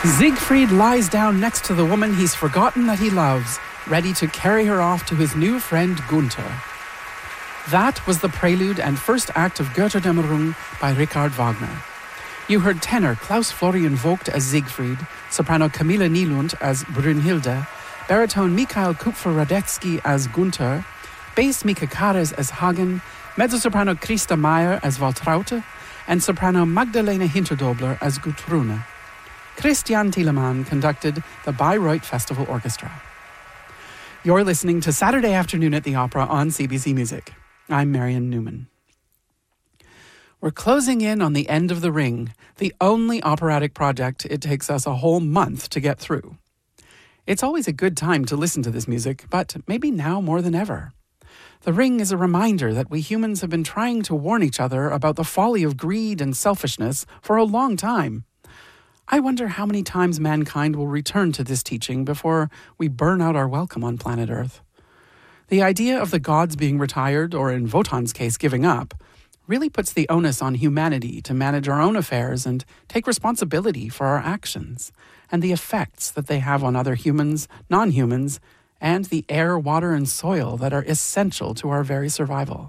Siegfried lies down next to the woman he's forgotten that he loves, ready to carry her off to his new friend Gunther. That was the prelude and first act of Götterdämmerung by Richard Wagner. You heard tenor Klaus Florian Vogt as Siegfried, soprano Camilla Nylund as Brünnhilde, baritone Mikhail Kupfer-Radetzky as Gunther, bass Mika Kares as Hagen, mezzo-soprano Christa Meyer as Waltraute, and soprano Magdalena Hinterdobler as Gudrune. Christian Thielemann conducted the Bayreuth Festival Orchestra. You're listening to Saturday Afternoon at the Opera on CBC Music. I'm Marion Newman. We're closing in on the end of The Ring, the only operatic project it takes us a whole month to get through. It's always a good time to listen to this music, but maybe now more than ever. The Ring is a reminder that we humans have been trying to warn each other about the folly of greed and selfishness for a long time. I wonder how many times mankind will return to this teaching before we burn out our welcome on planet Earth. The idea of the gods being retired, or in Wotan's case, giving up, really puts the onus on humanity to manage our own affairs and take responsibility for our actions and the effects that they have on other humans, non-humans, and the air, water, and soil that are essential to our very survival.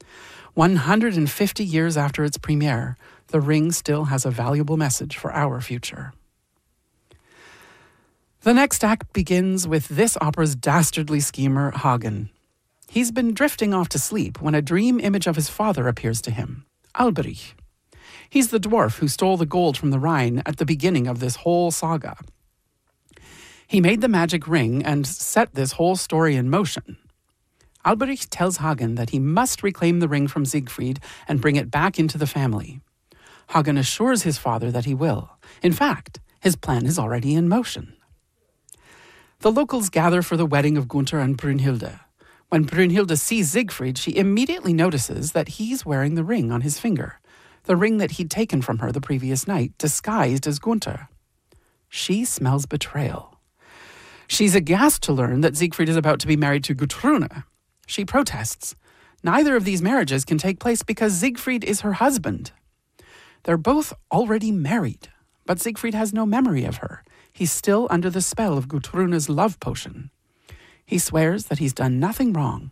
150 years after its premiere, The Ring still has a valuable message for our future. The next act begins with this opera's dastardly schemer, Hagen. He's been drifting off to sleep when a dream image of his father appears to him, Alberich. He's the dwarf who stole the gold from the Rhine at the beginning of this whole saga. He made the magic ring and set this whole story in motion. Alberich tells Hagen that he must reclaim the ring from Siegfried and bring it back into the family. Hagen assures his father that he will. In fact, his plan is already in motion. The locals gather for the wedding of Gunther and Brünnhilde. When Brünnhilde sees Siegfried, she immediately notices that he's wearing the ring on his finger, the ring that he'd taken from her the previous night, disguised as Gunther. She smells betrayal. She's aghast to learn that Siegfried is about to be married to Gudrune. She protests. Neither of these marriages can take place because Siegfried is her husband. They're both already married, but Siegfried has no memory of her. He's still under the spell of Gudrune's love potion. He swears that he's done nothing wrong.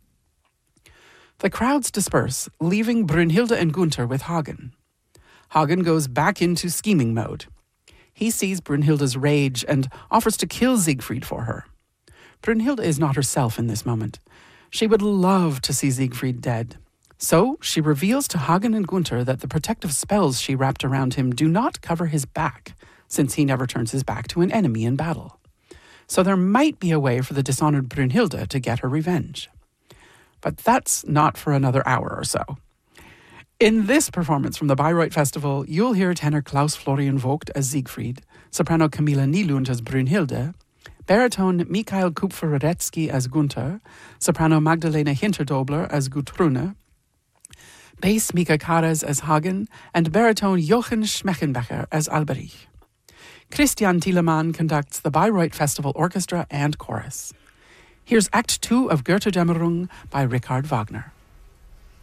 The crowds disperse, leaving Brünnhilde and Gunther with Hagen. Hagen goes back into scheming mode. He sees Brünnhilde's rage and offers to kill Siegfried for her. Brünnhilde is not herself in this moment. She would love to see Siegfried dead. So she reveals to Hagen and Gunther that the protective spells she wrapped around him do not cover his back, since he never turns his back to an enemy in battle. So there might be a way for the dishonored Brünnhilde to get her revenge. But that's not for another hour or so. In this performance from the Bayreuth Festival, you'll hear tenor Klaus Florian Vogt as Siegfried, soprano Camilla Nylund as Brünnhilde, baritone Mikhail Kupfer-Radetzky as Gunther, soprano Magdalena Hinterdobler as Gudrune, bass Mika Kares as Hagen, and baritone Jochen Schmechenbecher as Alberich. Christian Thielemann conducts the Bayreuth Festival Orchestra and Chorus. Here's Act 2 of Götterdämmerung by Richard Wagner.